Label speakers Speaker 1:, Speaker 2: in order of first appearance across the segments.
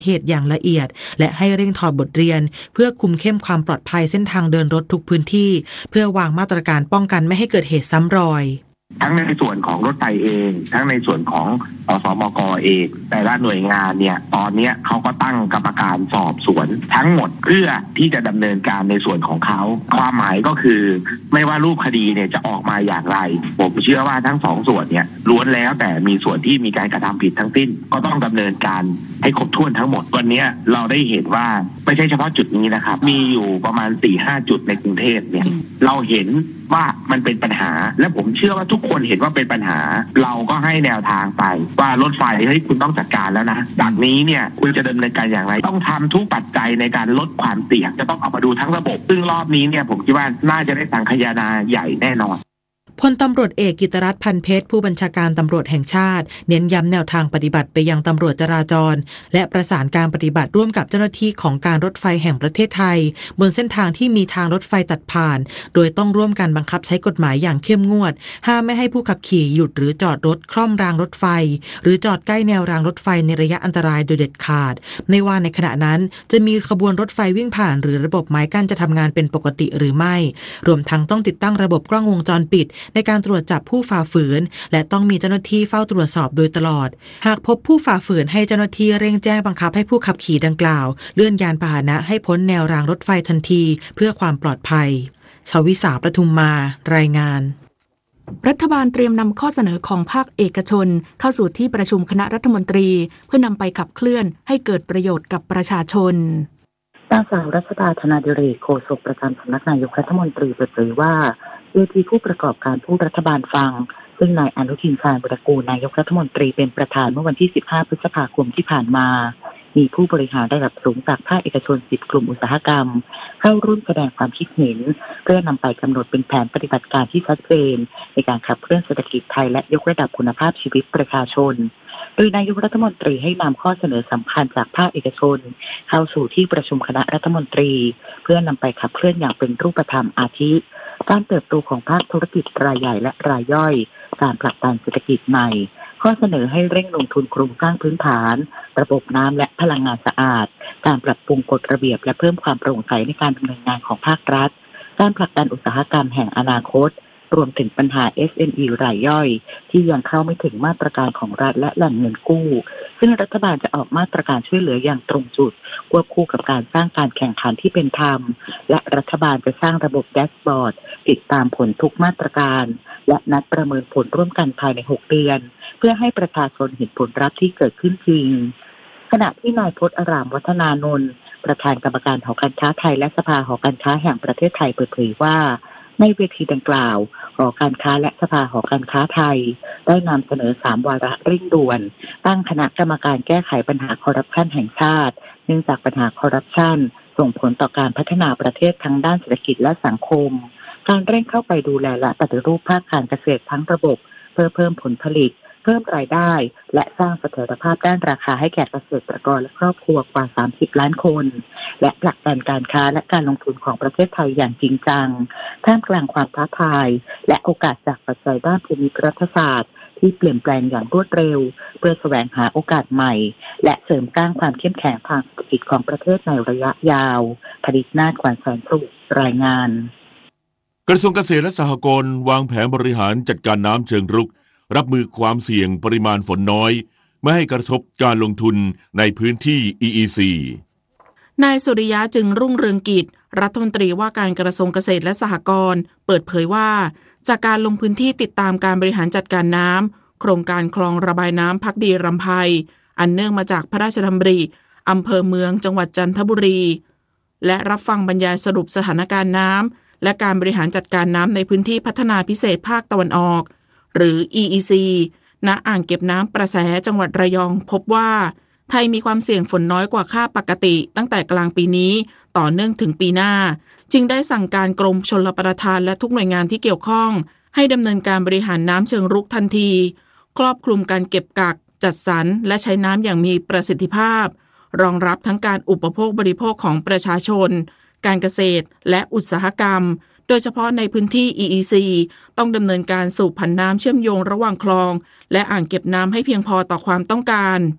Speaker 1: เหตุอย่างละเอียดและให้เร่งถอดบทเรียนเพื่อคุมเข้มความปลอดภัยเส้นทางเดินรถทุกพื้นที่เพื่อวางมาตรการป้องกันไม่ให้เกิดเหตุซ้ำรอย
Speaker 2: ทั้งในส่วนของรถไฟเองทั้งในส่วนของสมก.เองแต่ละหน่วยงานเนี่ยตอนนี้เขาก็ตั้งกรรมการสอบสวนทั้งหมดเพื่อที่จะดำเนินการในส่วนของเขาความหมายก็คือไม่ว่ารูปคดีเนี่ยจะออกมาอย่างไรผมเชื่อว่าทั้งสองส่วนเนี่ยล้วนแล้วแต่มีส่วนที่มีการกระทำผิดทั้งสิ้นก็ต้องดำเนินการให้ครบถ้วนทั้งหมดวันนี้เราได้เห็นว่าไม่ใช่เฉพาะจุดนี้นะครับมีอยู่ประมาณ 4-5 จุดในกรุงเทพเนี่ยเราเห็นว่ามันเป็นปัญหาและผมเชื่อว่าทุกคนเห็นว่าเป็นปัญหาเราก็ให้แนวทางไปว่ารถไฟเฮ้ยคุณต้องจัดการแล้วนะจากนี้เนี่ยคุณจะดำเนินการอย่างไรต้องทำทุกปัจจัยในการลดความเสี่ยงจะต้องเอามาดูทั้งระบบซึ่งรอบนี้เนี่ยผมคิดว่าน่าจะได้สังคายนาใหญ่แน่นอน
Speaker 1: พลตำรวจเอกกิตรัตน์พันเพชรผู้บัญชาการตำรวจแห่งชาติเน้นย้ำแนวทางปฏิบัติไปยังตำรวจจราจรและประสานการปฏิบัติร่วมกับเจ้าหน้าที่ของการรถไฟแห่งประเทศไทยบนเส้นทางที่มีทางรถไฟตัดผ่านโดยต้องร่วมกันบังคับใช้กฎหมายอย่างเข้มงวดห้ามไม่ให้ผู้ขับขี่หยุดหรือจอดรถคล่อมรางรถไฟหรือจอดใกล้แนวรางรถไฟในระยะอันตรายโดยเด็ดขาดไม่ว่าในขณะนั้นจะมีขบวนรถไฟวิ่งผ่านหรือระบบไม้กั้นจะทำงานเป็นปกติหรือไม่รวมทั้งต้องติดตั้งระบบกล้องวงจรปิดในการตรวจจับผู้ฝ่าฝืนและต้องมีเจ้าหน้าที่เฝ้าตรวจสอบโดยตลอดหากพบผู้ฝ่าฝืนให้เจ้าหน้าที่เร่งแจ้งบังคับให้ผู้ขับขี่ดังกล่าวเลื่อนยานพาหนะให้พ้นแนวรางรถไฟทันทีเพื่อความปลอดภัยชวิสาประทุมมารายงาน
Speaker 3: รัฐบาลเตรียมนำข้อเสนอของภาคเอกชนเข้าสู่ที่ประชุมคณะรัฐมนตรีเพื่อนำไปขับเคลื่อนให้เกิดประโยชน์กับประชาชน
Speaker 4: นางสาวรัชดา ธนาดิเรกโฆษกประจำสำนักนายกรัฐมนตรีเปิดเผยว่าเวทีผู้ประกอบการพูดรัฐบาลฟังซึ่งนายอนุทิน ชาญวิรากูลนายกรัฐมนตรีเป็นประธานเมื่อวันที่ 15 พฤษภาคมที่ผ่านมามีผู้บริหารระดับสูงจากภาคเอกชน 10 กลุ่มอุตสาหกรรมเข้าร่วมแสดงความคิดเห็นเพื่อนำไปกำหนดเป็นแผนปฏิบัติการที่ชัดเจนในการขับเคลื่อนเศรษฐกิจไทยและยกระดับคุณภาพชีวิตประชาชนโดยนายกรัฐมนตรีให้นำข้อเสนอสำคัญจากภาคเอกชนเข้าสู่ที่ประชุมคณะรัฐมนตรีเพื่อนำไปขับเคลื่อนอย่างเป็นรูปธรรมอาทิการเติบโตของภาคธุรกิจรายใหญ่และรายย่อยการผลักดันเศรษฐกิจใหม่ข้อเสนอให้เร่งลงทุนโครงสร้างพื้นฐานระบบน้ำและพลังงานสะอาดการปรับปรุงกฎระเบียบและเพิ่มความโปร่งใสในการดำเนินงานของภาครัฐการผลักดันอุตสาหกรรมแห่งอนาคตรวมถึงปัญหา SME รายย่อยที่ยังเข้าไม่ถึงมาตรการของรัฐและแหล่งเงินกู้ซึ่งรัฐบาลจะออกมาตรการช่วยเหลืออย่างตรงจุดควบคู่กับการสร้างการแข่งขันที่เป็นธรรมและรัฐบาลจะสร้างระบบแดชบอร์ดติดตามผลทุกมาตรการและนัดประเมินผลร่วมกันภายใน6เดือนเพื่อให้ประชาชนเห็นผลลัพธ์ที่เกิดขึ้นจริงขณะที่นายพจน์อรามวัฒนานนท์ประธานกรรมการหอการค้าไทยและสภาหอการค้าแห่งประเทศไทยเปิดเผยว่าในเวทีดังกล่าวหอการค้าและสภาหอการค้าไทยได้นำเสนอ3วาระเร่งด่วนตั้งคณะกรรมการแก้ไขปัญหาคอร์รัปชันแห่งชาติเนื่องจากปัญหาคอร์รัปชันส่งผลต่อการพัฒนาประเทศทั้งด้านเศรษฐกิจและสังคมการเร่งเข้าไปดูแลและปฏิรูปภาคการเกษตรทั้งระบบเพื่อเพิ่มผลผลิตเพิ่มรายได้และสร้างเสถียรภาพด้านราคาให้แก่เกษตรกรและครอบครัวกว่า30ล้านคนและผลักดันการค้าและการลงทุนของประเทศไทยอย่างจริงจังท่ามกลางความท้าทายและโอกาสจากปัจจัยด้านภูมิรัฐศาสตร์ที่เปลี่ยนแปลงอย่างรวดเร็วเพื่อแสวงหาโอกาสใหม่และเสริมสร้างความเข้มแข็งทางเศรษฐกิจของประเทศในระยะยาวผลิตนาฏ ขวัญแสนสุขรายงาน
Speaker 5: กระทรวงเกษตรและสหกรณ์วางแผนบริหารจัดการน้ำเชิงรุกรับมือความเสี่ยงปริมาณฝนน้อยไม่ให้กระทบการลงทุนในพื้นที่ EEC
Speaker 3: นายสุริยะจึงรุ่งเรืองกิจรัฐมนตรีว่าการกระทรวงเกษตรและสหกรณ์เปิดเผยว่าจากการลงพื้นที่ติดตามการบริหารจัดการน้ำโครงการคลองระบายน้ำภักดีรำไพอันเนื่องมาจากพระราชดำริอำเภอเมืองจังหวัดจันทบุรีและรับฟังบรรยายสรุปสถานการณ์น้ำและการบริหารจัดการน้ำในพื้นที่พัฒนาพิเศษภาคตะวันออกหรือ EEC ณ อ่างเก็บน้ำประแสจังหวัดระยองพบว่าไทยมีความเสี่ยงฝนน้อยกว่าค่าปกติตั้งแต่กลางปีนี้ต่อเนื่องถึงปีหน้าจึงได้สั่งการกรมชลประทานและทุกหน่วยงานที่เกี่ยวข้องให้ดำเนินการบริหารน้ำเชิงรุกทันทีครอบคลุมการเก็บกักจัดสรรและใช้น้ำอย่างมีประสิทธิภาพรองรับทั้งการอุปโภคบริโภคของประชาชนการเกษตรและอุตสาหกรรมโดยเฉพาะในพื้นที่ EEC ต้องดำเนินการสูบผันน้ำเชื่อมโยงระหว่างคลองและอ่างเก็บน้ำให้เพียงพอต่อความต้องการ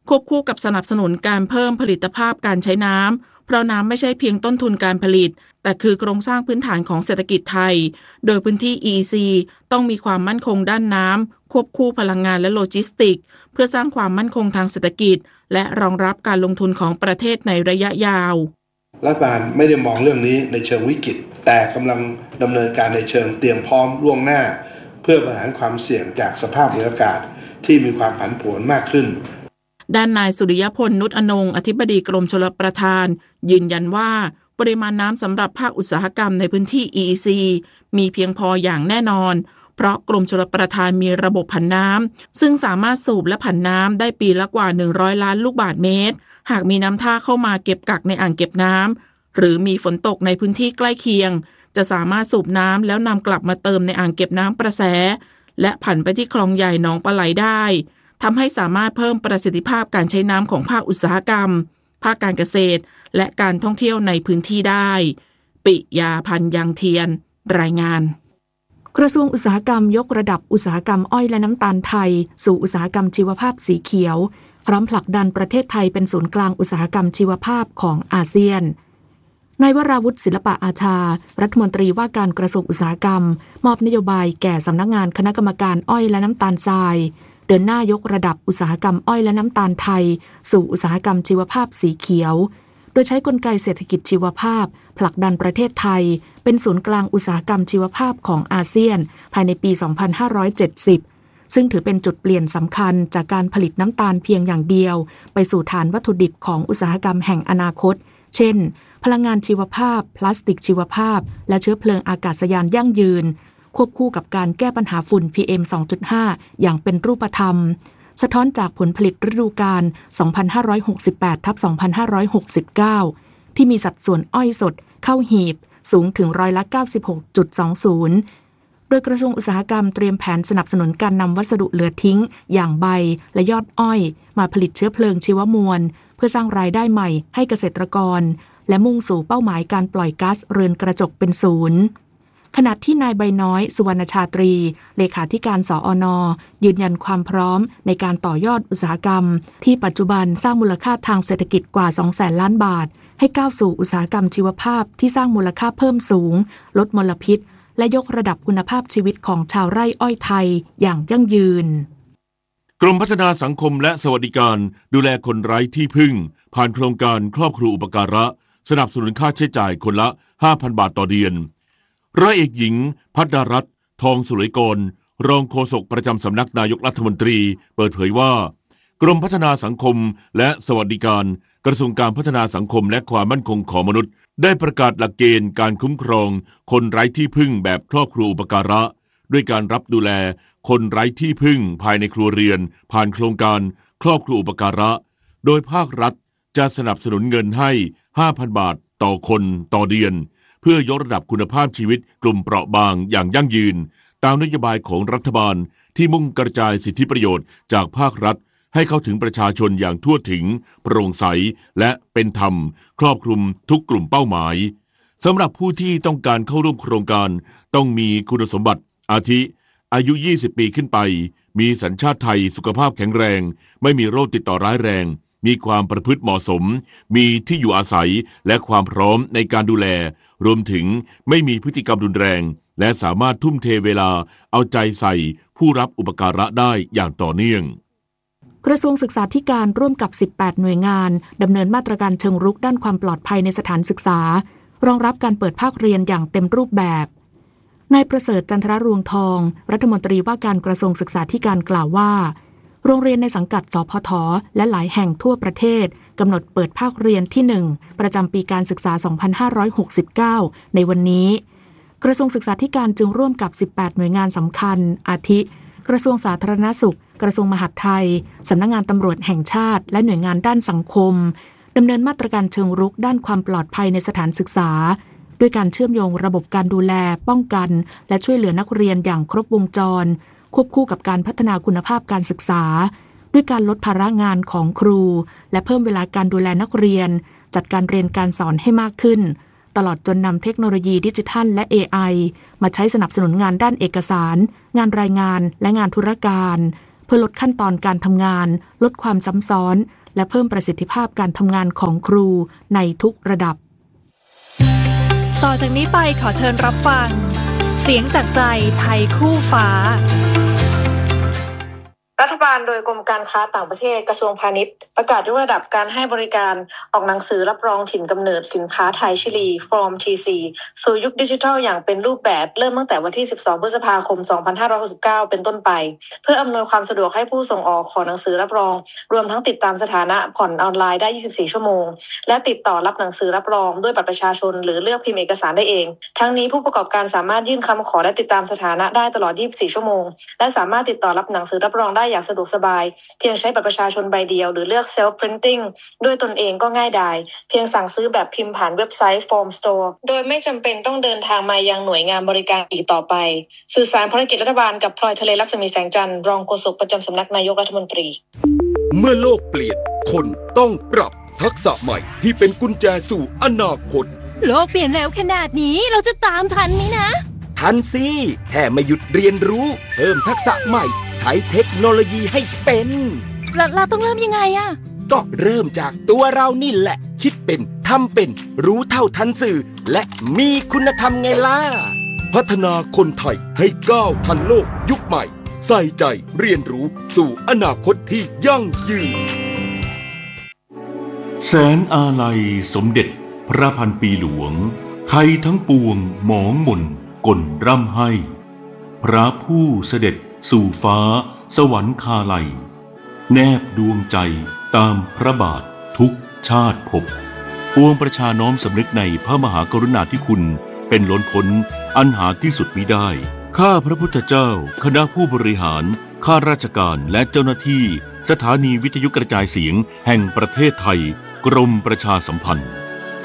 Speaker 3: ควบคู่กับสนับสนุนการเพิ่มผลิตภาพการใช้น้ำเพราะน้ำไม่ใช่เพียงต้นทุนการผลิตแต่คือโครงสร้างพื้นฐานของเศรษฐกิจไทยโดยพื้นที่ EEC ต้องมีความมั่นคงด้านน้ำควบคู่พลังงานและโลจิสติกส์เพื่อสร้างความมั่นคงทางเศรษฐกิจและรองรับการลงทุนของประเทศในระยะยาว
Speaker 6: รัฐบาลไม่ได้มองเรื่องนี้ในเชิงวิกฤตแต่กำลังดำเนินการในเชิงเตรียมพร้อมล่วงหน้าเพื่อบริหารความเสี่ยงจากสภาพภูมิอากาศที่มีความผันผวนมากขึ้น
Speaker 3: ด้านนายสุริยพล นุชอนงค์อธิบดีกรมชลประทานยืนยันว่าปริมาณน้ำสำหรับภาคอุตสาหกรรมในพื้นที่ EEC มีเพียงพออย่างแน่นอนเพราะกรมชลประทานมีระบบผันน้ำซึ่งสามารถสูบและผันน้ำได้ปีละกว่า100ล้านลูกบาศก์เมตรหากมีน้ำท่าเข้ามาเก็บกักในอ่างเก็บน้ำหรือมีฝนตกในพื้นที่ใกล้เคียงจะสามารถสูบน้ำแล้วนำกลับมาเติมในอ่างเก็บน้ำประแสและผันไปที่คลองใหญ่หนองปลาไหลได้ทำให้สามารถเพิ่มประสิทธิภาพการใช้น้ำของภาคอุตสาหกรรมภาคการเกษตรและการท่องเที่ยวในพื้นที่ได้ปิยาพันธ์ยังเทียนรายงาน
Speaker 7: กระทรวงอุตสาหกรรมยกระดับอุตสาหกรรมอ้อยและน้ำตาลไทยสู่อุตสาหกรรมชีวภาพสีเขียวพร้อมผลักดันประเทศไทยเป็นศูนย์กลางอุตสาหกรรมชีวภาพของอาเซียนนายวราวุฒิศิลปะอาชารัฐมนตรีว่าการกระทรวงอุตสาหกรรมมอบนโยบายแก่สำนักงานคณะกรรมการอ้อยและน้ำตาลทรายเดินหน้ายกระดับอุตสาหกรรมอ้อยและน้ำตาลไทยสู่อุตสาหกรรมชีวภาพสีเขียวโดยใช้กลไกเศรษฐกิจชีวภาพผลักดันประเทศไทยเป็นศูนย์กลางอุตสาหกรรมชีวภาพของอาเซียนภายในปี 2570 ซึ่งถือเป็นจุดเปลี่ยนสำคัญจากการผลิตน้ำตาลเพียงอย่างเดียวไปสู่ฐานวัตถุดิบของอุตสาหกรรมแห่งอนาคตเช่นพลังงานชีวภาพพลาสติกชีวภาพและเชื้อเพลิงอากาศยานยั่งยืนควบคู่กับการแก้ปัญหาฝุ่น PM 2.5 อย่างเป็นรูปธรรมสะท้อนจากผลผลิตฤดูกาล 2568-2569 ที่มีสัดส่วนอ้อยสดเข้าหีบสูงถึง96.20%โดยกระทรวงอุตสาหกรรมเตรียมแผนสนับสนุนการนำวัสดุเหลือทิ้งอย่างใบและยอดอ้อยมาผลิตเชื้อเพลิงชีวมวลเพื่อสร้างรายได้ใหม่ให้เกษตรกรและมุ่งสู่เป้าหมายการปล่อยก๊าซเรือนกระจกเป็นศูนย์ขณะที่นายใบน้อยสุวรรณชาตรีเลขาธิการสอน.ยืนยันความพร้อมในการต่อยอดอุตสาหกรรมที่ปัจจุบันสร้างมูลค่าทางเศรษฐกิจกว่า 200,000 ล้านบาทให้ก้าวสู่อุตสาหกรรมชีวภาพที่สร้างมูลค่าเพิ่มสูงลดมลพิษและยกระดับคุณภาพชีวิตของชาวไร่อ้อยไทยอย่างยั่งยืน
Speaker 5: กรมพัฒนาสังคมและสวัสดิการดูแลคนไร้ที่พึ่งผ่านโครงการครอบครัวอุปการะสนับสนุนค่าใช้จ่ายคนละ 5,000 บาทต่อเดือนร้อยเอกหญิงภัทรรัตน์ทองสุริกรรองโฆษกประจำสำนักนายกรัฐมนตรีเปิดเผยว่ากรมพัฒนาสังคมและสวัสดิการกระทรวงการพัฒนาสังคมและความมั่นคงของมนุษย์ได้ประกาศหลักเกณฑ์การคุ้มครองคนไร้ที่พึ่งแบบครอบครัวอุปการะด้วยการรับดูแลคนไร้ที่พึ่งภายในครัวเรือนผ่านโครงการครอบครัวอุปการะโดยภาครัฐจะสนับสนุนเงินให้ 5,000 บาทต่อคนต่อเดือนเพื่อยกระดับคุณภาพชีวิตกลุ่มเปราะบางอย่างยั่งยืนตามนโยบายของรัฐบาลที่มุ่งกระจายสิทธิประโยชน์จากภาครัฐให้เข้าถึงประชาชนอย่างทั่วถึงโปร่งใสและเป็นธรรมครอบคลุมทุกกลุ่มเป้าหมายสำหรับผู้ที่ต้องการเข้าร่วมโครงการต้องมีคุณสมบัติอาทิอายุ 20 ปีขึ้นไปมีสัญชาติไทยสุขภาพแข็งแรงไม่มีโรคติดต่อร้ายแรงมีความประพฤติเหมาะสมมีที่อยู่อาศัยและความพร้อมในการดูแลรวมถึงไม่มีพฤติกรรมรุนแรงและสามารถทุ่มเทเวลาเอาใจใส่ผู้รับอุปการะได้อย่างต่อเนื่อง
Speaker 7: กระทรวงศึกษาธิการร่วมกับ 18 หน่วยงานดำเนินมาตรการเชิงรุกด้านความปลอดภัยในสถานศึกษารองรับการเปิดภาคเรียนอย่างเต็มรูปแบบนายประเสริฐจันทรรวงทองรัฐมนตรีว่าการกระทรวงศึกษาธิการกล่าวว่าโรงเรียนในสังกัดสพทและหลายแห่งทั่วประเทศกำหนดเปิดภาคเรียนที่ 1 ประจำปีการศึกษา 2569 ในวันนี้กระทรวงศึกษาธิการจึงร่วมกับ 18 หน่วยงานสำคัญอาทิกระทรวงสาธารณสุขกระทรวงมหาดไทยสำนักงานตำรวจแห่งชาติและหน่วยงานด้านสังคมดำเนินมาตรการเชิงรุกด้านความปลอดภัยในสถานศึกษาด้วยการเชื่อมโยงระบบการดูแลป้องกันและช่วยเหลือนักเรียนอย่างครบวงจรควบคู่กับการพัฒนาคุณภาพการศึกษาด้วยการลดภาระงานของครูและเพิ่มเวลาการดูแลนักเรียนจัดการเรียนการสอนให้มากขึ้นตลอดจนนำเทคโนโลยีดิจิทัลและ AI มาใช้สนับสนุนงานด้านเอกสารงานรายงานและงานธุรการเพื่อลดขั้นตอนการทำงานลดความซ้ำซ้อนและเพิ่มประสิทธิภาพการทำงานของครูในทุกระดับ
Speaker 8: ต่อจากนี้ไปขอเชิญรับฟังเสียงจากใจไทยคู่ฟ้า
Speaker 3: รัฐบาลโดยกรมการค้าต่างประเทศกระทรวงพาณิชย์ประกาศยกระดับการให้บริการออกหนังสือรับรองถิ่นกำเนิดสินค้าไทยชิลี From TC สู่ยุคดิจิทัลอย่างเป็นรูปแบบเริ่มตั้งแต่วันที่12พฤษภาคม2569เป็นต้นไปเพื่ออำนวยความสะดวกให้ผู้ส่งออกขอหนังสือรับรองรวมทั้งติดตามสถานะผ่อนออนไลน์ได้24ชั่วโมงและติดต่อรับหนังสือรับรองด้วยบัตรประชาชนหรือเลือกพิมพ์เอกสารได้เองทั้งนี้ผู้ประกอบการสามารถยื่นคำขอและติดตามสถานะได้ตลอด24ชั่วโมงและสามารถติดต่อรับหนังสือรับรองได้อย่างสะดวกสบายเพียงใช้บัตรประชาชนใบเดียวหรือเลือก self printing ด้วยตนเองก็ง่ายดายเพียงสั่งซื้อแบบพิมพ์ผ่านเว็บไซต์ Form Store โดยไม่จำเป็นต้องเดินทางมายังหน่วยงานบริการอีกต่อไปสื่อสารภารกิจรัฐบาลกับพลอยทะเลลักษมีแสงจันทร์รองโฆษกประจำสำนักนายกรัฐมนตรี
Speaker 9: เมื่อโลกเปลี่ยนคนต้องปรับทักษะใหม่ที่เป็นกุญแจสู่อนาคต
Speaker 8: โลกเปลี่ยนแล้วขนาดนี้เราจะตามทันไหมนะ
Speaker 9: ทันสิแค่ไม่หยุดเรียนรู้เพิ่มทักษะใหม่ใช้เทคโนโลยีให้เป็น
Speaker 8: เราต้องเริ่มยังไงอะ
Speaker 9: ก็เริ่มจากตัวเรานี่แหละคิดเป็นทำเป็นรู้เท่าทันสื่อและมีคุณธรรมไงล่ะพัฒนาคนไทยให้ก้าวทันโลกยุคใหม่ใส่ใจเรียนรู้สู่อนาคตที่ยั่งยืน
Speaker 5: แสนอาลัยสมเด็จพระพันปีหลวงไทยทั้งปวงหมองหม่นก่นร่ำให้พระผู้เสด็จสู่ฟ้าสวรรคาลัยแนบดวงใจตามพระบาททุกชาติภพปวงประชาน้อมสำนึกในพระมหากรุณาธิคุณเป็นล้นพ้นอันหาที่สุดมิได้ข้าพระพุทธเจ้าคณะผู้บริหารข้าราชการและเจ้าหน้าที่สถานีวิทยุกระจายเสียงแห่งประเทศไทยกรมประชาสัมพันธ์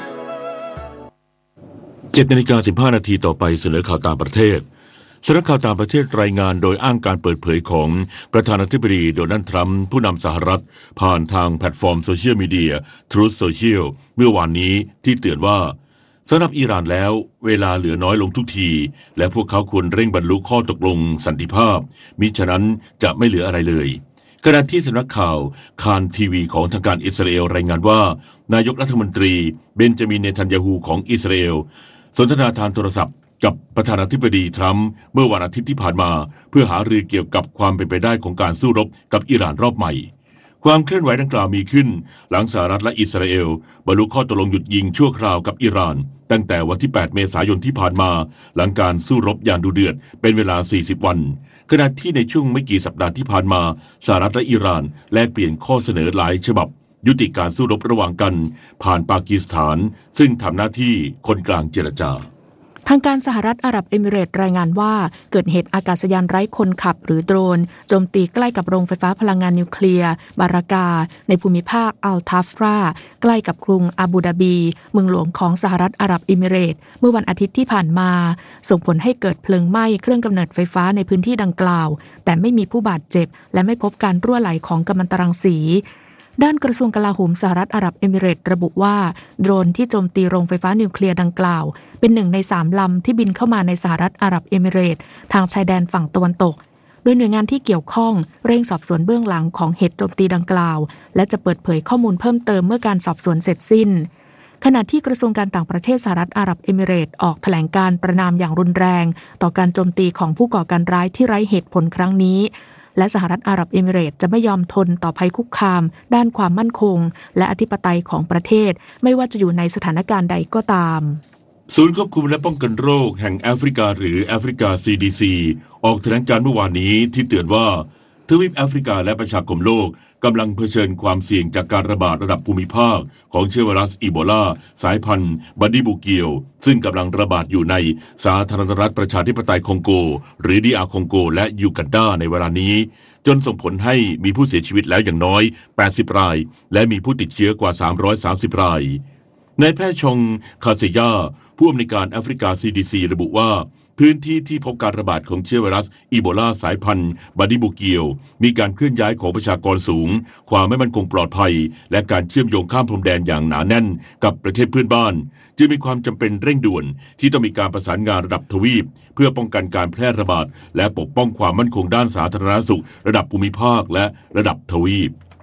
Speaker 5: 7:15 นาทีต่อไปเสนอข่าวต่างประเทศสำนักข่าวต่างประเทศรายงานโดยอ้างการเปิดเผยของประธานาธิบดีโดนัลด์ทรัมป์ผู้นำสหรัฐผ่านทางแพลตฟอร์มโซเชียลมีเดีย Truth Social เมื่อวานนี้ที่เตือนว่าสำหรับอิหร่านแล้วเวลาเหลือน้อยลงทุกทีและพวกเขาควรเร่งบรรลุข้อตกลงสันติภาพมิฉะนั้นจะไม่เหลืออะไรเลยขณะที่สำนักข่าวคานทีวีของทางการอิสราเอลรายงานว่านายกรัฐมนตรีเบนจามินเนทันยาฮูของอิสราเอลสนทนาทางโทรศัพท์กับประธานาธิบดีทรัมป์เมื่อวันอาทิตย์ที่ผ่านมาเพื่อหารือเกี่ยวกับความเป็นไปได้ของการสู้รบกับอิหร่านรอบใหม่ความเคลื่อนไหวดังกล่าวมีขึ้นหลังสหรัฐและอิสราเอลบรรลุข้อตกลงหยุดยิงชั่วคราวกับอิหร่านตั้งแต่วันที่8 เมษายนที่ผ่านมาหลังการสู้รบอย่างดุเดือดเป็นเวลา40 วันขณะที่ในช่วงไม่กี่สัปดาห์ที่ผ่านมาสหรัฐและอิหร่านแลกเปลี่ยนข้อเสนอหลายฉบับยุติการสู้รบระหว่างกันผ่านปากีสถานซึ่งทำหน้าที่คนกลางเจรจา
Speaker 7: ทางการสหรัฐอาหรับเอมิเรตส์รายงานว่าเกิดเหตุอากาศยานไร้คนขับหรือโดรนโจมตีใกล้กับโรงไฟฟ้าพลังงานนิวเคลียร์บารากาในภูมิภาคอัลทัฟราใกล้กับกรุงอาบูดาบีเมืองหลวงของสหรัฐอาหรับเอมิเรตส์เมื่อวันอาทิตย์ที่ผ่านมาส่งผลให้เกิดเพลิงไหม้เครื่องกำเนิดไฟฟ้าในพื้นที่ดังกล่าวแต่ไม่มีผู้บาดเจ็บและไม่พบการรั่วไหลของกัมมันตรังสีด้านกระทรวงกลาโหมสหรัฐอาหรับเอมิเรตส์ระบุว่าโดรนที่โจมตีโรงไฟฟ้านิวเคลียร์ดังกล่าวเป็นหนึ่งใน3 ลำที่บินเข้ามาในสหรัฐอาหรับเอมิเรตส์ทางชายแดนฝั่งตะวันตกโดยหน่วยงานที่เกี่ยวข้องเร่งสอบสวนเบื้องหลังของเหตุโจมตีดังกล่าวและจะเปิดเผยข้อมูลเพิ่มเติมเมื่อการสอบสวนเสร็จสิ้นขณะที่กระทรวงการต่างประเทศสหรัฐอาหรับเอมิเรตส์ออกแถลงการประณามอย่างรุนแรงต่อการโจมตีของผู้ก่อการร้ายที่ไร้เหตุผลครั้งนี้และสหรัฐอาหรับเอมิเรตส์จะไม่ยอมทนต่อภัยคุกคามด้านความมั่นคงและอธิปไตยของประเทศไม่ว่าจะอยู่ในสถานการณ์ใดก็ตาม
Speaker 5: ศูนย์ควบคุมและป้องกันโรคแห่งแอฟริกาหรือแอฟริกา CDC ออกแถลงการเมื่อวานนี้ที่เตือนว่าทวีปแอฟริกาและประชาคมโลกกำลังเผชิญความเสี่ยงจากการระบาดระดับภูมิภาคของเชื้อไวรัสอีโบลาสายพันธุ์บัดดี้บูเกียวซึ่งกำลังระบาดอยู่ในสาธารณรัฐประชาธิปไตยคองโกหรือDRคองโกและยูกันดาในเวลานี้จนส่งผลให้มีผู้เสียชีวิตแล้วอย่างน้อย80 รายและมีผู้ติดเชื้อกว่า330 รายนายแพทย์ชงคาเซยาผู้อำนวยการแอฟริกา CDC ระบุว่าพื้นที่ที่พบการระบาดของเชื้อไวรัสอีโบลาสายพันธุ์บัดดี้บูเกียวมีการเคลื่อนย้ายของประชากรสูงความไม่มั่นคงปลอดภัยและการเชื่อมโยงข้ามพรมแดนอย่างหนาแน่นกับประเทศเพื่อนบ้านจึงมีความจำเป็นเร่งด่วนที่ต้องมีการประสานงานระดับทวีปเพื่อป้องกันการแพร่ระบาดและปกป้องความมั่นคงด้านสาธารณสุขระดับภูมิภาคและระดับทวีป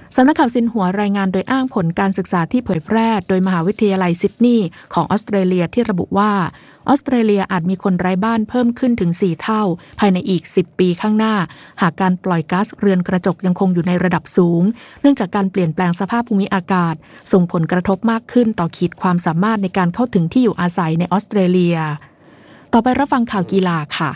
Speaker 7: สำนักข่าวซินหัวรายงานโดยอ้างผลการศึกษาที่เผยแพร่โดยมหาวิทยาลัยซิดนีย์ของออสเตรเลียที่ระบุว่าออสเตรเลียอาจมีคนไร้บ้านเพิ่มขึ้นถึง4เท่าภายในอีก10ปีข้างหน้าหากการปล่อยก๊าซเรือนกระจกยังคงอยู่ในระดับสูงเนื่องจากการเปลี่ยนแปลงสภาพภูมิอากาศส่งผลกระทบมากขึ้นต่อขีดความสามารถในการเข้าถึงที่อยู่อาศัยในออสเตรเลียต่อไปรับฟังข่าวกีฬาค่ะ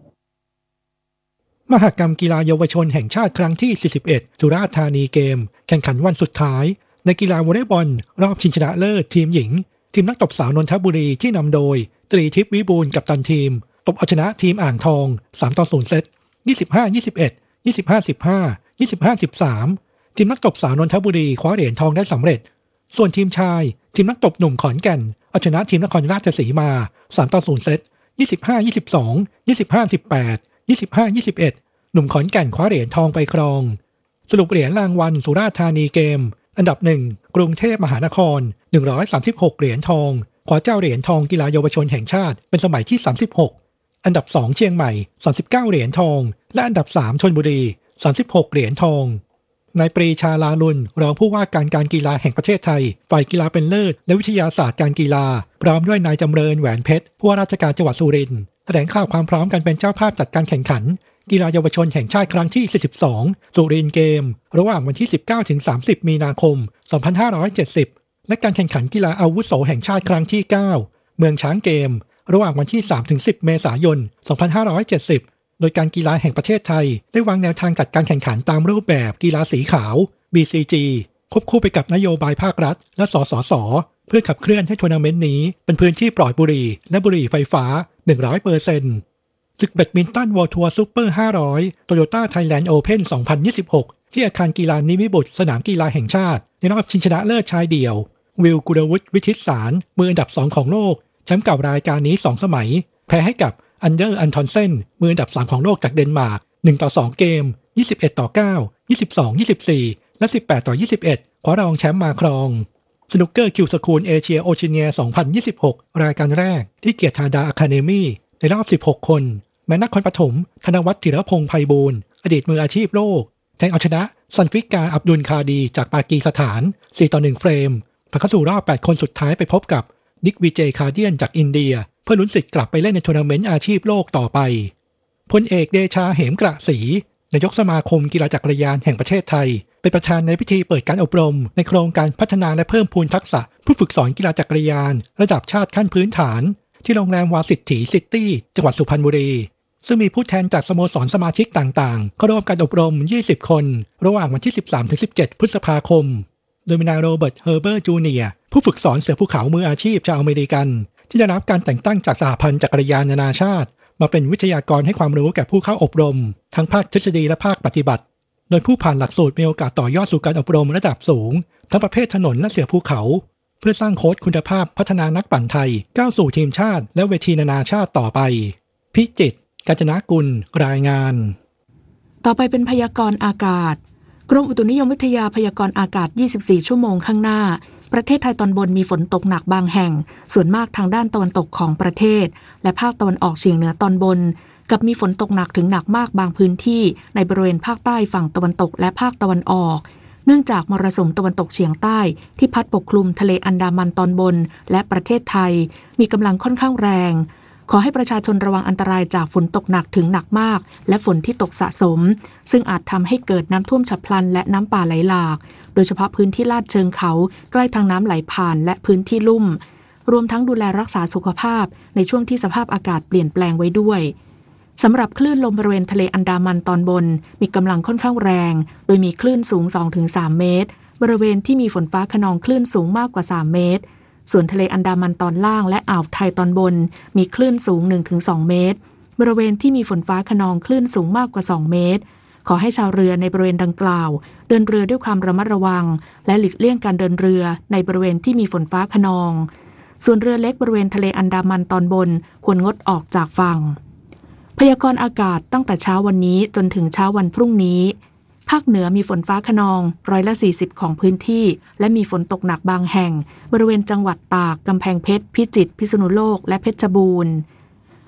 Speaker 10: มหกรรมกีฬาเยาวชนแห่งชาติครั้งที่41สุราษฎร์ธานีเกมแข่งขันวันสุดท้ายในกีฬาวอลเลย์บอลรอบชิงชนะเลิศทีมหญิงทีมนักตบสาวนนทบุรีที่นำโดยตรีทิพย์วิบูลย์กัปตันทีมตบเอาชนะทีมอ่างทอง 3-0 เซต 25-21 25-15 25-13 ทีมนักตบสาวนนทบุรีคว้าเหรียญทองได้สำเร็จส่วนทีมชายทีมนักตบหนุ่มขอนแก่นเอาชนะทีมนครราชสีมา 3-0 เซต 25-22 25-18 25-21 หนุ่มขอนแก่นคว้าเหรียญทองไปครองสรุปเหรียญรางวัลสุราษฎร์ธานีเกมอันดับ1กรุงเทพมหานคร136เหรียญทองคว้าเจ้าเหรียญทองกีฬาเยาวชนแห่งชาติเป็นสมัยที่36อันดับ2เชียงใหม่39เหรียญทองและอันดับ3ชลบุรี36เหรียญทองนายปรีชาลาลุนรองผู้ว่าการกีฬาแห่งประเทศไทยฝ่ายกีฬาเป็นเลิศและวิทยาศาสตร์การกีฬาพร้อมด้วยนายจำเริญแหวนเพชรผู้ว่าราชการจังหวัดสุรินทร์แถลงข่าวความพร้อมการเป็นเจ้าภาพจัดการแข่งขันกีฬาเยาวชนแห่งชาติครั้งที่42สุรินทร์เกมระหว่างวันที่19ถึง30มีนาคม2570และการแข่งขันกีฬาอาวุโสแห่งชาติครั้งที่9เมืองช้างเกมระหว่างวันที่3ถึง10เมษายน2570โดยการกีฬาแห่งประเทศไทยได้วางแนวทางจัดการแข่งขันตามรูปแบบกีฬาสีขาว BCG ควบคู่ไปกับนโยบายภาครัฐและสสสเพื่อขับเคลื่อนให้ทัวร์นาเมนต์นี้เป็นพื้นที่ปลอดบุหรี่และบุหรี่ไฟฟ้า 100%ศึกแบดมินตันวอลทัวร์ซูเปอร์500 Toyota Thailand Open 2026 ที่อาคารกีฬานิมิบุตรสนามกีฬาแห่งชาติในรอบชิงชนะเลิศชายเดี่ยววิลกุลวุฒิวิทิตสารมืออันดับ2ของโลกแชมป์เก่ารายการนี้2สมัยแพ้ให้กับอันเดอร์อันทอนเซนมืออันดับ3ของโลกจากเดนมาร์ก1-2 เกม 21-9 22-24 และ 18-21 คว้ารองแชมป์มาครองสนุกเกอร์คิวสคูลเอเชียโอเชียเนีย 2026 รายการแรกที่เกียรติธาดาอะคาเดมี่ในรอบ16คนแม้นครปฐมธนวัฒน์ธีรพงษ์ไพบูลย์อดีตมืออาชีพโลกแทงเอาชนะซันฟิกาอับดุลคาดีจากปากีสถาน 4-1 เฟรมผ่านเข้าสู่รอบ8คนสุดท้ายไปพบกับนิกวีเจคาเดียนจากอินเดียเพื่อลุ้นสิทธิ์กลับไปเล่นในทัวร์นาเมนต์อาชีพโลกต่อไปพลเอกเดชาเหมกระศรีนายกสมาคมกีฬาจักรยานแห่งประเทศไทยเป็นประธานในพิธีเปิดการอบรมในโครงการพัฒนาและเพิ่มพูนทักษะผู้ฝึกสอนกีฬาจักรยานระดับชาติขั้นพื้นฐานที่โรงแรมวาสิทธิซิตี้จังหวัดสุพรรณบุรีซึ่งมีผู้แทนจากสโมสรสมาชิกต่างๆเข้าร่วมการอบรม20คนระหว่างวันที่ 13-17 พฤษภาคมโดยมีนายโรเบิร์ตเฮอร์เบอร์จูเนียร์ผู้ฝึกสอนเสือภูเขามืออาชีพชาวอเมริกันที่ได้รับการแต่งตั้งจากสหพันธ์จักรยานนานาชาติมาเป็นวิทยากรให้ความรู้แก่ผู้เข้าอบรมทั้งภาคทฤษฎีและภาคปฏิบัติโดยผู้ผ่านหลักสูตรมีโอกาสต่อยอดสู่การอบรมระดับสูงทั้งประเภทถนนและเสือภูเขาเพื่อสร้างโค้ชคุณภาพพัฒนานักปั่นไทยก้าวสู่ทีมชาติและเวทีนานาชาติต่อไปพิจิตรกาญจนกุลรายงาน
Speaker 7: ต่อไปเป็นพยากรณ์อากาศกรมอุตุนิยมวิทยาพยากรณ์อากาศ24ชั่วโมงข้างหน้าประเทศไทยตอนบนมีฝนตกหนักบางแห่งส่วนมากทางด้านตะวันตกของประเทศและภาคตะวันออกเฉียงเหนือตอนบนกับมีฝนตกหนักถึงหนักมากบางพื้นที่ในบริเวณภาคใต้ฝั่งตะวันตกและภาคตะวันออกเนื่องจากมรสุมตะวันตกเฉียงใต้ที่พัดปกคลุมทะเลอันดามันตอนบนและประเทศไทยมีกำลังค่อนข้างแรงขอให้ประชาชนระวังอันตรายจากฝนตกหนักถึงหนักมากและฝนที่ตกสะสมซึ่งอาจทำให้เกิดน้ำท่วมฉับพลันและน้ำป่าไหลหลากโดยเฉพาะพื้นที่ลาดเชิงเขาใกล้ทางน้ำไหลผ่านและพื้นที่ลุ่มรวมทั้งดูแลรักษาสุขภาพในช่วงที่สภาพอากาศเปลี่ยนแปลงไว้ด้วยสำหรับคลื่นลมบริเวณทะเลอันดามันตอนบนมีกำลังค่อนข้างแรงโดยมีคลื่นสูง 2-3 เมตรบริเวณที่มีฝนฟ้าคะนองคลื่นสูงมากกว่า3เมตรส่วนทะเลอันดามันตอนล่างและอ่าวไทยตอนบนมีคลื่นสูง 1-2 เมตรบริเวณที่มีฝนฟ้าคะนองคลื่นสูงมากกว่า2เมตรขอให้ชาวเรือในบริเวณดังกล่าวเดินเรือด้วยความระมัดระวังและหลีกเลี่ยงการเดินเรือในบริเวณที่มีฝนฟ้าคะนองส่วนเรือเล็กบริเวณทะเลอันดามันตอนบนควรงดออกจากฝั่งพยากรณ์อากาศตั้งแต่เช้าวันนี้จนถึงเช้าวันพรุ่งนี้ภาคเหนือมีฝนฟ้าคะนอง40%ของพื้นที่และมีฝนตกหนักบางแห่งบริเวณจังหวัดตากกำแพงเพชรพิจิตรพิษณุโลกและเพชรบูรณ์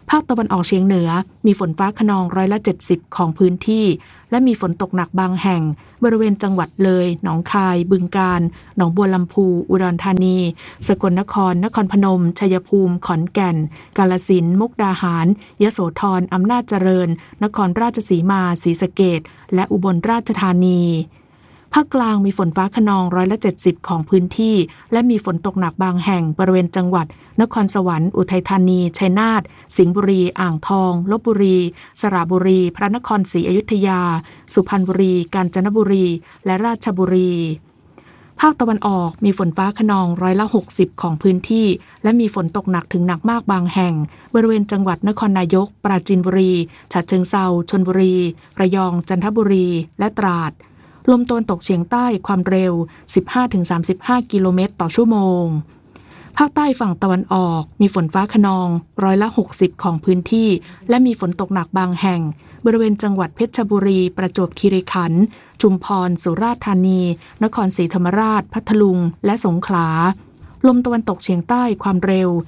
Speaker 7: ภาคตะวันออกเฉียงเหนือมีฝนฟ้าคะนอง70%ของพื้นที่และมีฝนตกหนักบางแห่งบริเวณจังหวัดเลยหนองคายบึงกาฬหนองบัวลำพูอุดรธานีสกลนครนครพนมชัยภูมิขอนแก่นกาฬสินธุ์มุกดาหารยโสธรอำนาจเจริญนครราชสีมาศรีสะเกษและอุบลราชธานีภาคกลางมีฝนฟ้าคะนอง70%ของพื้นที่และมีฝนตกหนักบางแห่งบริเวณจังหวัดนครสวรรค์อุทัยธานีชัยนาทสิงห์บุรีอ่างทองลพบุรีสระบุรีพระนครศรีอยุธยาสุพรรณบุรีกาญจนบุรีและราชบุรีภาคตะวันออกมีฝนฟ้าคะนอง60%ของพื้นที่และมีฝนตกหนักถึงหนักมากบางแห่งบริเวณจังหวัดนครนายกปราจีนบุรีฉะเชิงเทราชลบุรีระยองจันทบุรีและตราดลมตะวันตกเฉียงใต้ความเร็ว 15-35 กิโลเมตรต่อชั่วโมงภาคใต้ฝั่งตะวันออกมีฝนฟ้าคะนอง60%ของพื้นที่และมีฝนตกหนักบางแห่งบริเวณจังหวัดเพชรบุรีประจวบคีรีขันธ์ชุมพรสุราษฎร์ธานีนครศรีธรรมราชพัทลุงและสงขลาลมตะวันตกเฉียงใต้ความเร็ว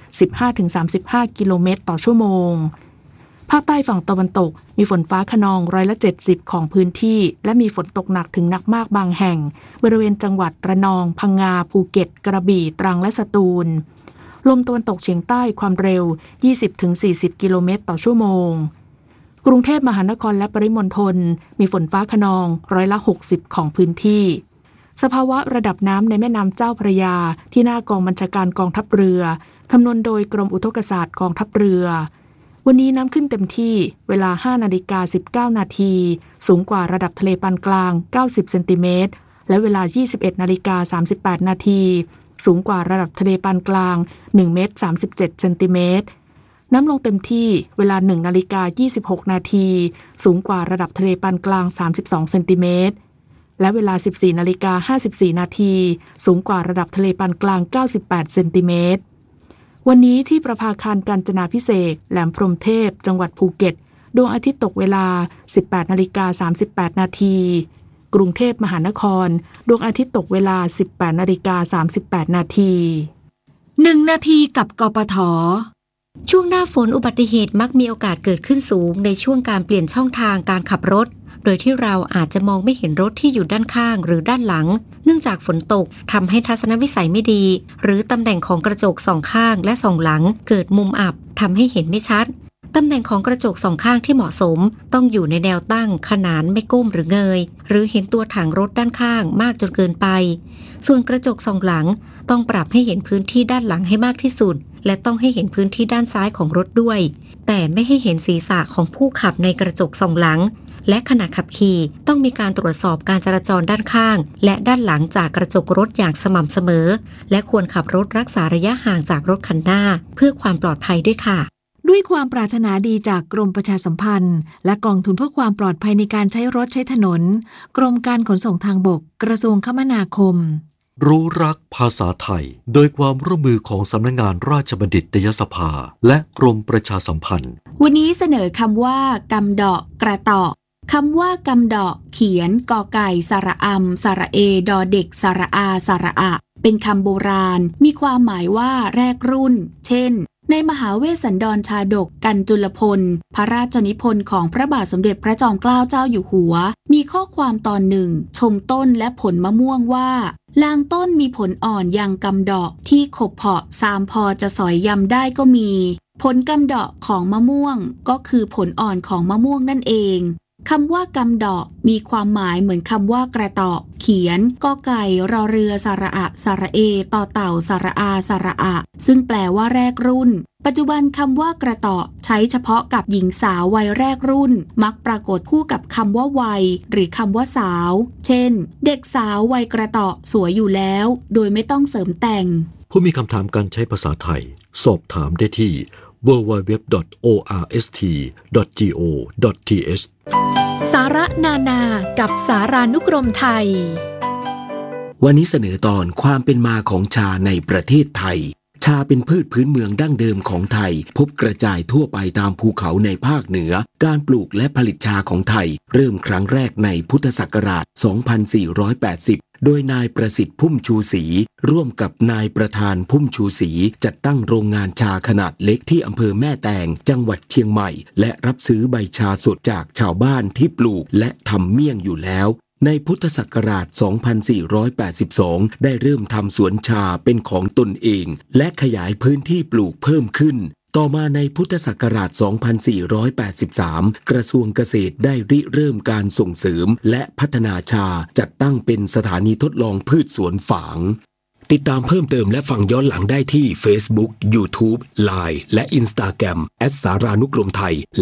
Speaker 7: 15-35 กิโลเมตรต่อชั่วโมงภาคใต้ฝั่งตะวันตกมีฝนฟ้าคะนอง70%ของพื้นที่และมีฝนตกหนักถึงหนักมากบางแห่งบริเวณจังหวัดระนองพังงาภูเก็ตกระบี่ตรังและสตูลลมตะวันตกเฉียงใต้ความเร็ว 20-40 กิโลเมตรต่อชั่วโมงกรุงเทพมหานครและปริมณฑลมีฝนฟ้าคะนอง60%ของพื้นที่สภาวะระดับน้ำในแม่น้ำเจ้าพระยาที่หน้ากองบัญชาการกองทัพเรือคำนวณโดยกรมอุทกศาสตร์กองทัพเรือวันนี้น้ำขึ้นเต็มที่เวลา 5:19 นาทีสูงกว่าระดับทะเลปานกลาง90เซนติเมตรและเวลา 21:38 นาทีสูงกว่าระดับทะเลปานกลาง1 เมตร 37 เซนติเมตรน้ำลงเต็มที่เวลา 1:26 นาทีสูงกว่าระดับทะเลปานกลาง32เซนติเมตรและเวลา 14:54 นาทีสูงกว่าระดับทะเลปานกลาง98เซนติเมตรวันนี้ที่ประภาคารกาญจนาภิเษกแหลมพรหมเทพจังหวัดภูเก็ตดวงอาทิตย์ตกเวลา 18:38 นาทีกรุงเทพมหานครดวงอาทิตย์ตกเวลา 18:38 นาที
Speaker 11: 1 นาทีกับกปท.ช่วงหน้าฝนอุบัติเหตุมักมีโอกาสเกิดขึ้นสูงในช่วงการเปลี่ยนช่องทางการขับรถโดยที่เราอาจจะมองไม่เห็นรถที่อยู่ด้านข้างหรือด้านหลังเนื่องจากฝนตกทำให้ทัศนวิสัยไม่ดีหรือตำแหน่งของกระจกสองข้างและสองหลังเกิดมุมอับทำให้เห็นไม่ชัดตำแหน่งของกระจกสองข้างที่เหมาะสมต้องอยู่ในแนวตั้งขนานไม่ก้มหรือเงยหรือเห็นตัวถังรถด้านข้างมากจนเกินไปส่วนกระจกสองหลังต้องปรับให้เห็นพื้นที่ด้านหลังให้มากที่สุดและต้องให้เห็นพื้นที่ด้านซ้ายของรถด้วยแต่ไม่ให้เห็นศีรษะของผู้ขับในกระจกสองหลังและขณะขับขี่ต้องมีการตรวจสอบการจราจรด้านข้างและด้านหลังจากกระจกรถอย่างสม่ำเสมอและควรขับรถรักษาระยะห่างจากรถคันหน้าเพื่อความปลอดภัยด้วยค่ะ
Speaker 12: ด้วยความปรารถนาดีจากกรมประชาสัมพันธ์และกองทุนเพื่อความปลอดภัยในการใช้รถใช้ถนนกรมการขนส่งทางบกกระทรวงคมนาคม
Speaker 13: รู้รักภาษาไทยโดยความร่วมมือของสำนักงานราชบัณฑิตยสภาและกรมประชาสัมพันธ์
Speaker 14: วันนี้เสนอคำว่ากำดอกกระตอกคำว่ากำดอกเขียนกอไก่สระอำสระเอดอเด็กสระอาสระอะเป็นคำโบราณมีความหมายว่าแรกรุ่นเช่นในมหาเวสสันดรชาดกกันจุลพลพระราชนิพนธ์ของพระบาทสมเด็จพระจอมเกล้าเจ้าอยู่หัวมีข้อความตอนหนึ่งชมต้นและผลมะม่วงว่าลางต้นมีผลอ่อนยังกำดอกที่ขบเพาะซามพอจะสอยยำได้ก็มีผลกำดอกของมะม่วงก็คือผลอ่อนของมะม่วงนั่นเองคำว่ากำดอกมีความหมายเหมือนคำว่ากระตอกเขียนกอไก่รอเรือสระอะสระเอต่อเต่าสระอาสระอะซึ่งแปลว่าแรกรุ่นปัจจุบันคำว่ากระตอกใช้เฉพาะกับหญิงสาววัยแรกรุ่นมักปรากฏคู่กับคำว่าวัยหรือคำว่าสาวเช่นเด็กสาววัยกระตอกสวยอยู่แล้วโดยไม่ต้องเสริมแต่ง
Speaker 13: ผู้มีคำถามการใช้ภาษาไทยสอบถามได้ที่ www.orst.go.th
Speaker 8: สาระนานากับสารานุกรมไทย
Speaker 9: วันนี้เสนอตอนความเป็นมาของชาในประเทศไทยชาเป็นพืชพื้นเมืองดั้งเดิมของไทยพบกระจายทั่วไปตามภูเขาในภาคเหนือการปลูกและผลิตชาของไทยเริ่มครั้งแรกในพุทธศักราช 2480 โดยนายประสิทธิ์พุ่มชูศรีร่วมกับนายประธานพุ่มชูศรีจัดตั้งโรงงานชาขนาดเล็กที่อำเภอแม่แตงจังหวัดเชียงใหม่และรับซื้อใบชาสดจากชาวบ้านที่ปลูกและทำเมี่ยงอยู่แล้วในพุทธศักราช 2482 ได้เริ่มทำสวนชาเป็นของตนเองและขยายพื้นที่ปลูกเพิ่มขึ้นต่อมาในพุทธศักราช 2483 กระทรวงเกษตรได้ริเริ่มการส่งเสริมและพัฒนาชาจัดตั้งเป็นสถานีทดลองพืชสวนฝางติดตามเพิ่มเติมและฟังย้อนหลังได้ที่ Facebook, YouTube, Line และ Instagram @saranukromthai และ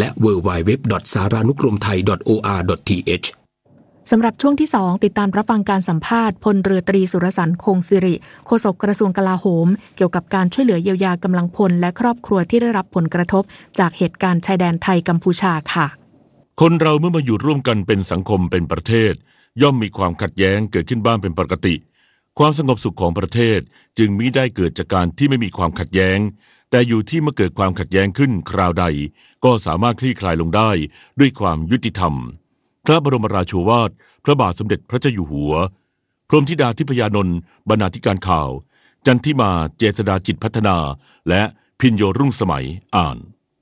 Speaker 9: www.saranukromthai.or.th
Speaker 7: สำหรับช่วงที่ 2 ติดตามรับฟังการสัมภาษณ์พลเรือตรีสุรสันต์คงสิริโฆษกกระทรวงกลาโหมเกี่ยวกับการช่วยเหลือเยียวยากำลังพลและครอบครัวที่ได้รับผลกระทบจากเหตุการณ์ชายแดนไทยกัมพูชาค่ะ
Speaker 5: คนเราเมื่อมาอยู่ร่วมกันเป็นสังคมเป็นประเทศย่อมมีความขัดแย้งเกิดขึ้นบ้างเป็นปกติความสงบสุขของประเทศจึงมิได้เกิดจากการที่ไม่มีความขัดแย้งแต่อยู่ที่เมื่อเกิดความขัดแย้งขึ้นคราวใดก็สามารถคลี่คลายลงได้ด้วยความยุติธรรมพระบรมราโชวาทพระบาทสมเด็จพระเจ้าอยู่หัวพรหมธิดาทิพยานนท์บรรณาธิการข่าวจันทิมาเจษฎาจิตพัฒนาและพิญโยรุ่งสมัยอ่าน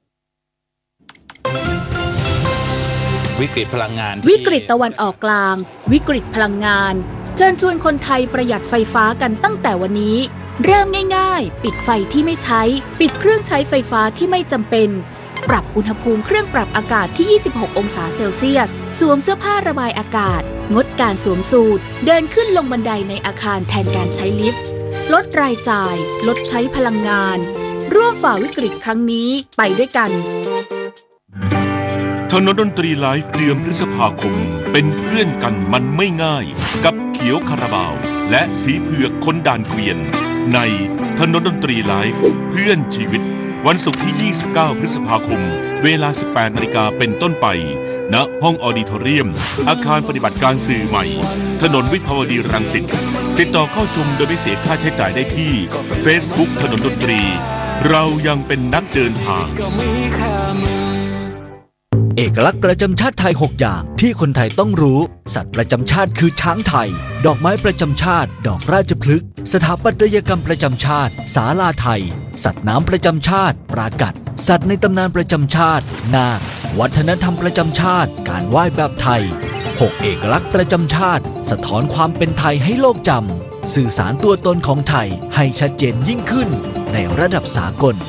Speaker 15: วิกฤตพลังงาน
Speaker 16: วิกฤตตะวันออกกลางวิกฤตพลังงานเชิญชวนคนไทยประหยัดไฟฟ้ากันตั้งแต่วันนี้เริ่มง่ายๆปิดไฟที่ไม่ใช้ปิดเครื่องใช้ไฟฟ้าที่ไม่จำเป็นปรับอุณหภูมิเครื่องปรับอากาศที่ 26 องศาเซลเซียสสวมเสื้อผ้าระบายอากาศงดการสวมสูทเดินขึ้นลงบันไดในอาคารแทนการใช้ลิฟต์ลดรายจ่ายลดใช้พลังงานร่วมฝ่าวิกฤตครั้งนี้ไปด้วยกัน
Speaker 5: ถนนดนตรีไลฟ์เดือนพฤษภาคมเป็นเพื่อนกันมันไม่ง่ายกับเขียวคาราบาวและสีเผือกคนด่านเกวียนในถนนดนตรีไลฟ์เพื่อนชีวิตวันศุกร์ที่ 29 พฤษภาคมเวลา 18 นาฬิกาเป็นต้นไปณห้องออดิทอเรียมอาคารปฏิบัติการสื่อใหม่ถนนวิภาวดีรังสิตติดต่อเข้าชมโดยไม่เสียค่าใช้จ่ายได้ที่ Facebook ถนนดนตรีเรายังเป็นนักเดินทาง
Speaker 17: เอกลักษณ์ประจำชาติไทย6อย่างที่คนไทยต้องรู้สัตว์ประจำชาติคือช้างไทยดอกไม้ประจำชาติดอกราชพฤกษ์สถาปัตยกรรมประจำชาติศาลาไทยสัตว์น้ำประจำชาติปรากัดสัตว์ในตำนานประจำชาตินาควัฒนธรรมประจำชาติการไหว้แบบไทย6เอกลักษณ์ประจำชาติสะท้อนความเป็นไทยให้โลกจำสื่อสารตัวตนของไทยให้ชัดเจนยิ่งขึ้นในระดับสากล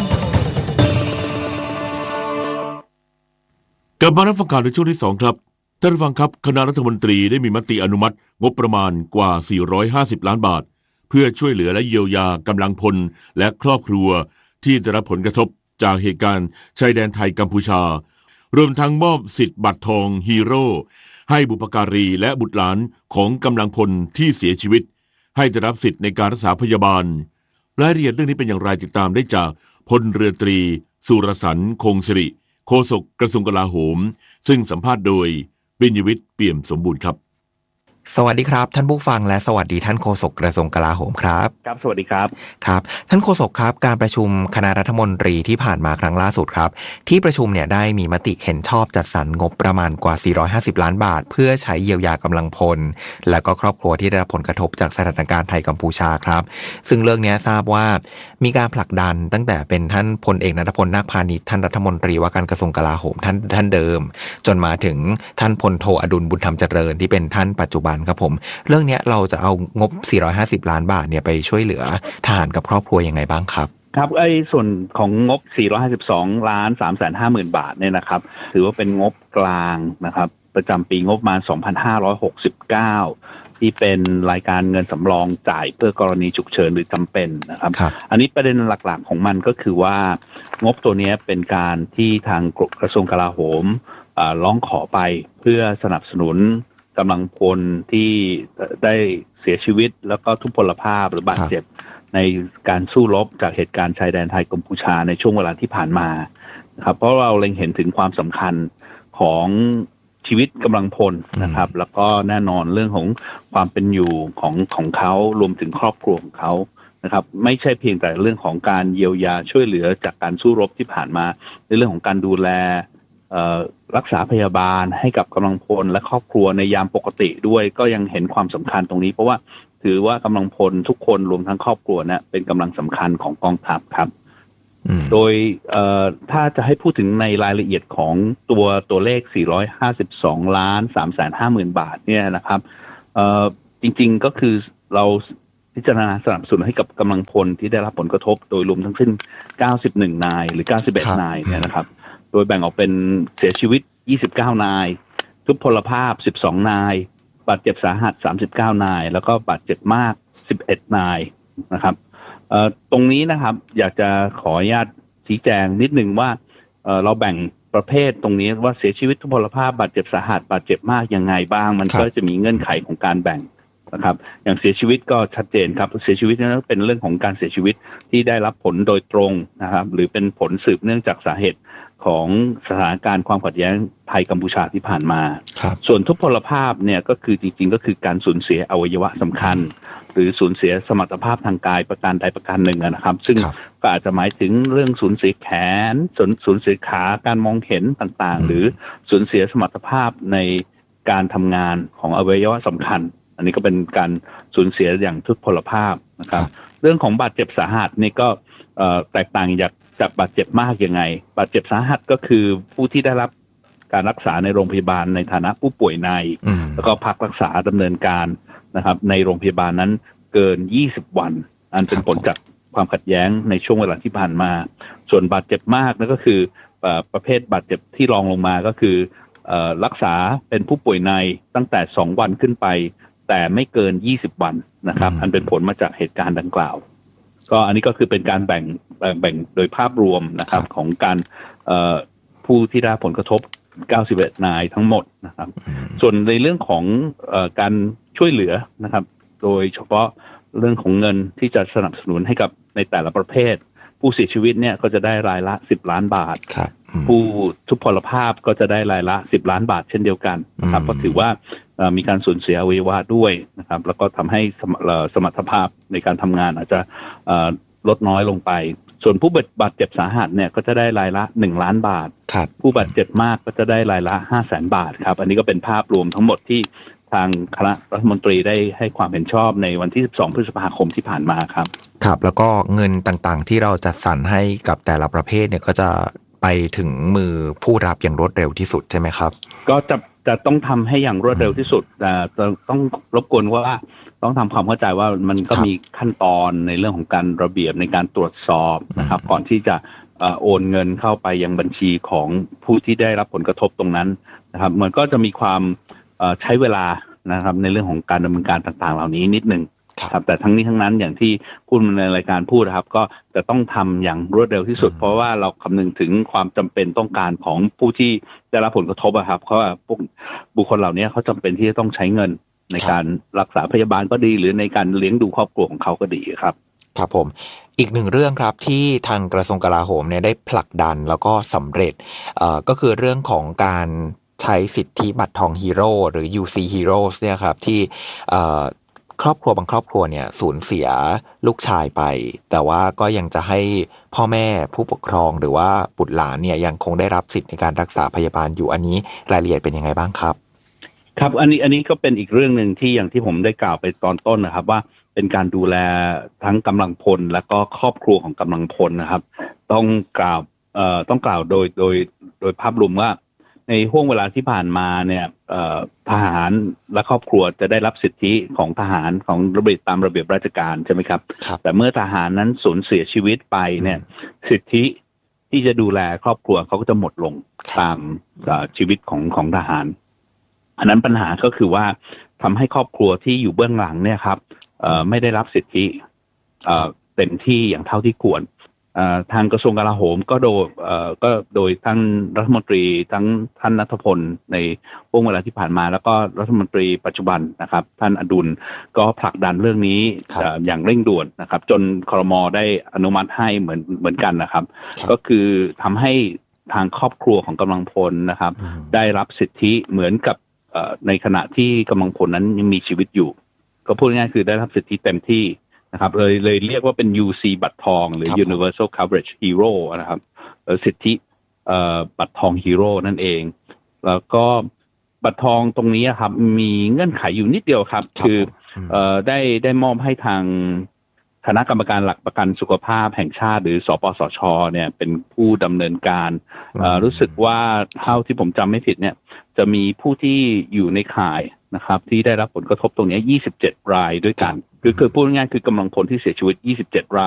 Speaker 5: กลับมารับฟังข่าวในช่วงที่ 2 ครับท่านผู้ฟังครับคณะรัฐมนตรีได้มีมติอนุมัติงบประมาณกว่า450ล้านบาทเพื่อช่วยเหลือและเยียวยากำลังพลและครอบครัวที่ได้รับผลกระทบจากเหตุการณ์ชายแดนไทยกัมพูชารวมทั้งมอบสิทธิ์บัตรทองฮีโร่ให้บุพการีและบุตรหลานของกำลังพลที่เสียชีวิตให้ได้รับสิทธิ์ในการรักษาพยาบาลรายละเอียดเรื่องนี้เป็นอย่างไรติดตามได้จากพลเรือตรีสุรสันต์คงสิริโฆษกกระทรวงกลาโหมซึ่งสัมภาษณ์โดยปิญญวิทย์เปี่ยมสมบูรณ์ครับ
Speaker 18: สวัสดีครับท่านผู้ฟังและสวัสดีท่านโฆษกกระทรวงกลาโหมครับ
Speaker 19: ครับสวัสดีครับ
Speaker 18: ครับท่านโฆษกครับการประชุมคณะรัฐมนตรีที่ผ่านมาครั้งล่าสุดครับที่ประชุมเนี่ยได้มีมติเห็นชอบจัดสรรงบประมาณกว่า450ล้านบาทเพื่อใช้เยียวยากำลังพลและก็ครอบครัวที่ได้รับผลกระทบจากสถานการณ์ไทยกัมพูชาครับซึ่งเรื่องนี้ทราบว่ามีการผลักดันตั้งแต่เป็นท่านพลเอกณัฐพลนาคพานิชท่านรัฐมนตรีว่าการกระทรวงกลาโหมท่านเดิมจนมาถึงท่านพลโทอดุลบุญธรรมเจริญที่เป็นท่านปัจจุบันครับผมเรื่องนี้เราจะเอางบ450ล้านบาทเนี่ยไปช่วยเหลือทหารกับครอบครัวยังไงบ้างครับ
Speaker 19: ครับส่วนของงบ452,350,000 บาทเนี่ยนะครับถือว่าเป็นงบกลางนะครับประจำปีงบประมาณ2569ที่เป็นรายการเงินสำรองจ่ายเพื่อกรณีฉุกเฉินหรือจำเป็นนะครับอันนี้ประเด็นหลักๆของมันก็คือว่างบตัวนี้เป็นการที่ทางกระทรวงกลาโหมร้องขอไปเพื่อสนับสนุนกำลังพลที่ได้เสียชีวิตแล้วก็ทุพพลภาพหรือบาดเจ็บในการสู้รบจากเหตุการณ์ชายแดนไทยกัมพูชาในช่วงเวลาที่ผ่านมานะครับเพราะเราเล็งเห็นถึงความสำคัญของชีวิตกำลังพลนะครับแล้วก็แน่นอนเรื่องของความเป็นอยู่ของเขารวมถึงครอบครัวของเขาในนะครับไม่ใช่เพียงแต่เรื่องของการเยียวยาช่วยเหลือจากการสู้รบที่ผ่านมาในเรื่องของการดูแลรักษาพยาบาลให้กับกำลังพลและครอบครัวในยามปกติด้วยก็ยังเห็นความสำคัญตรงนี้เพราะว่าถือว่ากำลังพลทุกคนรวมทั้งครอบครัวเนี่ยเป็นกำลังสำคัญของกองทัพครับโดยถ้าจะให้พูดถึงในรายละเอียดของตัวเลข452,350,000 บาทเนี่ยนะครับจริงๆก็คือเราพิจารณาสนับสนุนให้กับกำลังพลที่ได้รับผลกระทบโดยรวมทั้งสิ้น91นายหรือ91นายเนี่ยนะครับโดยแบ่งออกเป็นเสียชีวิต29นายทุพพลภาพ12นายบาดเจ็บสาหัส39นายแล้วก็บาดเจ็บมาก11นายนะครับตรงนี้นะครับอยากจะขออนุญาตชี้แจงนิดนึงว่าเราแบ่งประเภทตรงนี้ว่าเสียชีวิตทุพพลภาพบาดเจ็บสาหัสบาดเจ็บมากยังไงบ้างมันก็จะมีเงื่อนไขของการแบ่งนะครับอย่างเสียชีวิตก็ชัดเจนครับเสียชีวิตนั้นเป็นเรื่องของการเสียชีวิตที่ได้รับผลโดยตรงนะครับหรือเป็นผลสืบเนื่องจากสาเหตุของสถานการณ์ความขัดแย้งไทยกัมพูชาที่ผ่านมาส่วนทุพพลภาพเนี่ยก็คือจริงๆก็คือการสูญเสียอวัยวะสำคัญหรือสูญเสียสมรรถภาพทางกายประการใดประการหนึ่งนะครับซึ่งก็อาจจะหมายถึงเรื่องสูญเสียแขนสูญเสียขาการมองเห็นต่างๆหรือสูญเสียสมรรถภาพในการทำงานของอวัยวะสำคัญอันนี้ก็เป็นการสูญเสียอย่างทุพพลภาพนะครับเรื่องของบาดเจ็บสาหัสนี่ก็แตกต่างจากบาดเจ็บมากยังไงบาดเจ็บสาหัสก็คือผู้ที่ได้รับการรักษาในโรงพยาบาลในฐานะผู้ป่วยในแล้วก็พักรักษาดำเนินการนะครับในโรงพยาบาลนั้นเกิน20วันอันเป็นผลจากความขัดแย้งในช่วงเวลาที่ผ่านมาส่วนบาดเจ็บมากนั่นก็คือประเภทบาดเจ็บที่รองลงมาก็คือรักษาเป็นผู้ป่วยในตั้งแต่2วันขึ้นไปแต่ไม่เกิน20วันนะครับอันเป็นผลมาจากเหตุการณ์ดังกล่าวก็อันนี้ก็คือเป็นการแบ่งโดยภาพรวมนะครับของการผู้ที่ได้ผลกระทบ91นายทั้งหมดนะครับส่วนในเรื่องของการช่วยเหลือนะครับโดยเฉพาะเรื่องของเงินที่จะสนับสนุนให้กับในแต่ละประเภทผู้เสียชีวิตเนี่ยก็จะได้รายละ10ล้านบาทผู้ทุพพลภาพก็จะได้รายละ10ล้านบาทเช่นเดียวกันนะครับก็ถือว่ามีการสูญเสียอวัยวะด้วยนะครับแล้วก็ทำให้สมรรถภาพในการทำงานอาจจะลดน้อยลงไปส่วนผู้บาดเจ็บสาหัสเนี่ยก็จะได้รายละ1ล้านบาทผู้บาดเจ็บมากก็จะได้รายละ500,000 บาทครับอันนี้ก็เป็นภาพรวมทั้งหมดที่ทางคณะรัฐมนตรีได้ให้ความเห็นชอบในวันที่12พฤษภาคมที่ผ่านมาครับ
Speaker 18: ครับแล้วก็เงินต่างๆที่เราจัดสรรให้กับแต่ละประเภทเนี่ยก็จะไปถึงมือผู้รับอย่างรวดเร็วที่สุดใช่ไหมครับ
Speaker 19: ก็จะต้องทำให้อย่างรวดเร็วที่สุดแต่ต้องรบกวนว่าต้องทำความเข้าใจว่ามันก็มีขั้นตอนในเรื่องของการระเบียบในการตรวจสอบนะครับก่อนที่จะโอนเงินเข้าไปยังบัญชีของผู้ที่ได้รับผลกระทบตรงนั้นนะครับมันก็จะมีความใช้เวลานะครับในเรื่องของการดำเนินการต่างๆเหล่านี้นิดนึงครับแต่ทั้งนี้ทั้งนั้นอย่างที่พูดในรายการพูดนะครับก็จะต้องทำอย่างรวดเร็วที่สุดเพราะว่าเราคำนึงถึงความจำเป็นต้องการของผู้ที่ได้รับผลกระทบครับเพราะว่าพวกบุคคลเหล่านี้เขาจำเป็นที่จะต้องใช้เงินในการรักษาพยาบาลก็ดีหรือในการเลี้ยงดูครอบครัวของเขาก็ดีครับ
Speaker 18: ครับผมอีกหนึ่งเรื่องครับที่ทางกระทรวงกลาโหมเนี่ยได้ผลักดันแล้วก็สำเร็จก็คือเรื่องของการใช้สิทธิบัตรทองฮีโร่หรือ UC Heroes เนี่ยครับที่ครอบครัวบางครอบครัวเนี่ยสูญเสียลูกชายไปแต่ว่าก็ยังจะให้พ่อแม่ผู้ปกครองหรือว่าบุตรหลานเนี่ยยังคงได้รับสิทธิ์ในการรักษาพยาบาลอยู่อันนี้รายละเอียดเป็นยังไงบ้างครับ
Speaker 19: ครับอันนี้ก็เป็นอีกเรื่องนึงที่อย่างที่ผมได้กล่าวไปตอนต้นนะครับว่าเป็นการดูแลทั้งกำลังพลและก็ครอบครัวของกำลังพลนะครับต้องกล่าวโดยภาพรวมว่าในห่วงเวลาที่ผ่านมาเนี่ยทหารและครอบครัวจะได้รับสิทธิของทหารของระเบียบตามระเบียบราชการใช่ไหมครับแต่เมื่อทหารนั้นสูญเสียชีวิตไปเนี่ยสิทธิที่จะดูแลครอบครัวเขาก็จะหมดลงตามชีวิตของทหารอันนั้นปัญหาก็คือว่าทำให้ครอบครัวที่อยู่เบื้องหลังเนี่ยครับไม่ได้รับสิทธิเต็มที่อย่างเท่าที่ควรทางกระทรวงกลาโหมก็โดยท่านรัฐมนตรีทั้งท่านณัฐพลในช่วงเวลาที่ผ่านมาแล้วก็รัฐมนตรีปัจจุบันนะครับท่านอดุลก็ผลักดันเรื่องนี้อย่างเร่งด่วนนะครับจนครม.ได้อนุมัติให้เหมือนกันนะครับก็คือทำให้ทางครอบครัวของกำลังพลนะครับได้รับสิทธิเหมือนกับในขณะที่กำลังพลนั้นยังมีชีวิตอยู่ก็พูดง่ายๆคือได้รับสิทธิเต็มที่นะครับเลยเรียกว่าเป็น UC บัตรทองหรือ Universal Coverage Hero นะครับสิทธิบัตรทองฮีโร่นั่นเองแล้วก็บัตรทองตรงนี้ครับมีเงื่อนไขอยู่นิดเดียวครับคือได้มอบให้ทางคณะกรรมการหลักประกันสุขภาพแห่งชาติหรือสปสช.เนี่ยเป็นผู้ดำเนินการรู้สึกว่าเท่าที่ผมจำไม่ผิดเนี่ยจะมีผู้ที่อยู่ในข่ายนะครับที่ได้รับผลกระทบตรงนี้27 รายด้วยกันคือพูดง่ายๆคือกำลังพลที่เสียชีวิต27 ราย